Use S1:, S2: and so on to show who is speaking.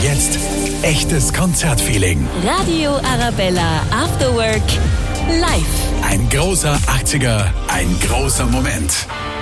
S1: jetzt echtes Konzertfeeling.
S2: Radio Arabella After Work live.
S1: Ein großer 80er, ein großer Moment.